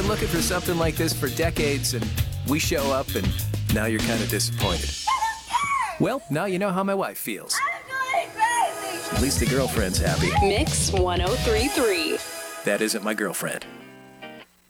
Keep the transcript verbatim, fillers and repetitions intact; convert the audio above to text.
been looking for something like this for decades, and we show up, and now you're kind of disappointed. Well, now you know how my wife feels. At least the girlfriend's happy. Mix one oh three point three. That isn't my girlfriend.